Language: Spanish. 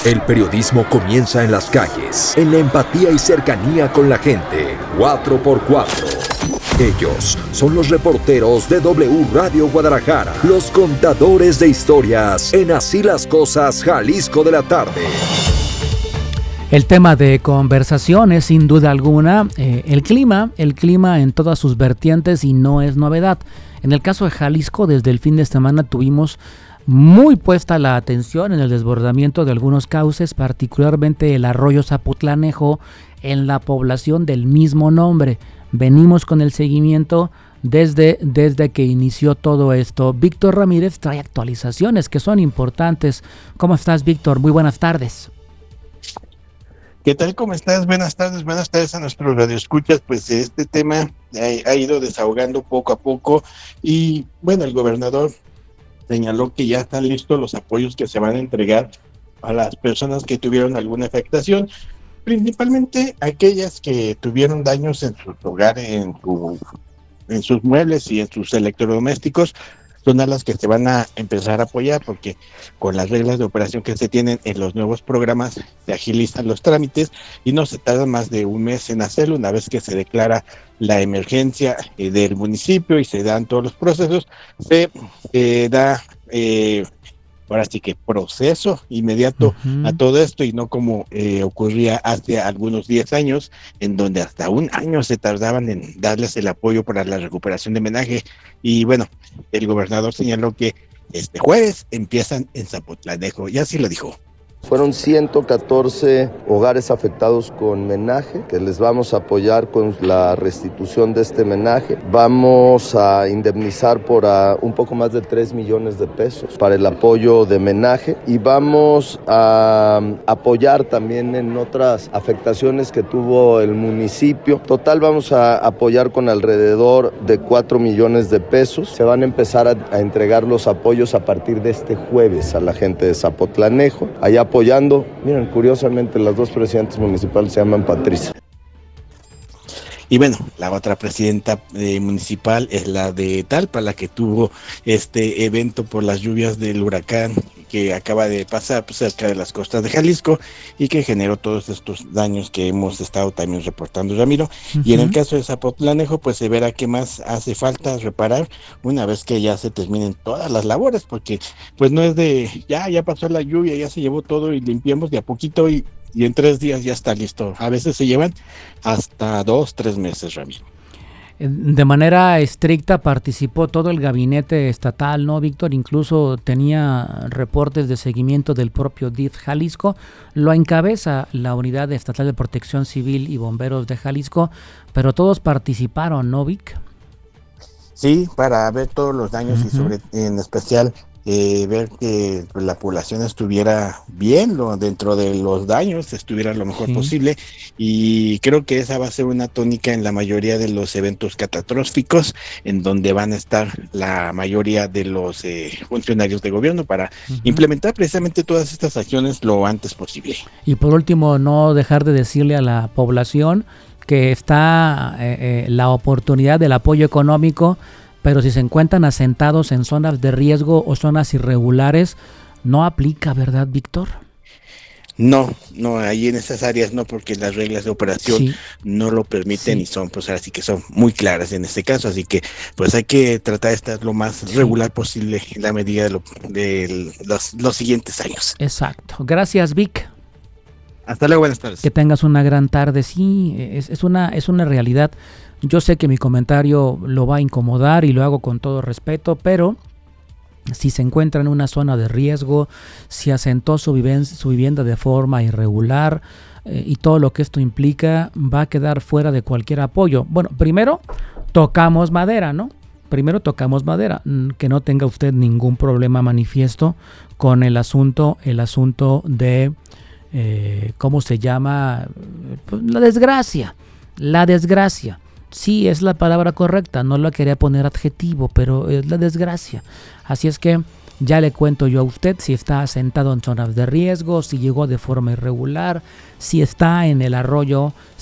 El periodismo comienza en las calles, en la empatía y cercanía con la gente. 4x4. Ellos son los reporteros de W Radio Guadalajara, los contadores de historias en Así las Cosas, Jalisco de la tarde. El tema de conversación es sin duda alguna el clima en todas sus vertientes, y no es novedad. En el caso de Jalisco, desde el fin de semana tuvimos muy puesta la atención en el desbordamiento de algunos cauces, particularmente el arroyo Zapotlanejo en la población del mismo nombre. Venimos con el seguimiento desde que inició todo esto. Víctor Ramírez trae actualizaciones que son importantes. ¿Cómo estás, Víctor? Muy buenas tardes. ¿Qué tal? ¿Cómo estás? Buenas tardes a nuestros radioescuchas. Pues este tema ha ido desahogando poco a poco y bueno, el gobernador señaló que ya están listos los apoyos que se van a entregar a las personas que tuvieron alguna afectación, principalmente aquellas que tuvieron daños en sus hogares, en sus muebles y en sus electrodomésticos. Son a las que se van a empezar a apoyar, porque con las reglas de operación que se tienen en los nuevos programas se agilizan los trámites y no se tarda más de un mes en hacerlo. Una vez que se declara la emergencia del municipio y se dan todos los procesos, se da ahora sí que proceso inmediato a todo esto, y no como ocurría hace algunos 10 años, en donde hasta un año se tardaban en darles el apoyo para la recuperación de menaje. Y bueno, el gobernador señaló que este jueves empiezan en Zapotlanejo, y así lo dijo. Fueron 114 hogares afectados con menaje, que les vamos a apoyar con la restitución de este menaje. Vamos a indemnizar por un poco más de 3 millones de pesos para el apoyo de menaje, y vamos a apoyar también en otras afectaciones que tuvo el municipio. Total, vamos a apoyar con alrededor de 4 millones de pesos. Se van a empezar a entregar los apoyos a partir de este jueves a la gente de Zapotlanejo. Allá apoyando, miren, curiosamente las dos presidentes municipales se llaman Patricia. Y bueno, la otra presidenta municipal es la de Talpa, la que tuvo este evento por las lluvias del huracán que acaba de pasar cerca de las costas de Jalisco y que generó todos estos daños que hemos estado también reportando, Ramiro. Y en el caso de Zapotlanejo, pues se verá qué más hace falta reparar una vez que ya se terminen todas las labores, porque pues no es de ya pasó la lluvia, ya se llevó todo y limpiamos de a poquito y en 3 días ya está listo. A veces se llevan hasta 2-3 meses, Ramiro. De manera estricta participó todo el gabinete estatal, ¿no, Víctor? Incluso tenía reportes de seguimiento del propio DIF Jalisco. Lo encabeza la Unidad Estatal de Protección Civil y Bomberos de Jalisco, pero todos participaron, ¿no, Vic? Sí, para ver todos los daños y en especial ver que pues, la población estuviera bien, dentro de los daños estuviera lo mejor posible, y creo que esa va a ser una tónica en la mayoría de los eventos catastróficos, en donde van a estar la mayoría de los funcionarios de gobierno para implementar precisamente todas estas acciones lo antes posible. Y por último, no dejar de decirle a la población que está la oportunidad del apoyo económico, pero si se encuentran asentados en zonas de riesgo o zonas irregulares, no aplica, ¿verdad, Víctor? No, ahí en esas áreas no, porque las reglas de operación no lo permiten y son, pues así que son muy claras en este caso, así que pues hay que tratar de estar lo más regular posible en la medida de los siguientes años. Exacto. Gracias, Vic. Hasta luego, buenas tardes. Que tengas una gran tarde. Sí, es una realidad. Yo sé que mi comentario lo va a incomodar y lo hago con todo respeto, pero si se encuentra en una zona de riesgo, si asentó su vivienda de forma irregular y todo lo que esto implica, va a quedar fuera de cualquier apoyo. Bueno, primero tocamos madera, ¿no? Que no tenga usted ningún problema manifiesto con el asunto de, ¿cómo se llama? Pues la desgracia. Sí, es la palabra correcta, no la quería poner adjetivo, pero es la desgracia. Así es que ya le cuento yo a usted si está asentado en zonas de riesgo, si llegó de forma irregular, si está en el arroyo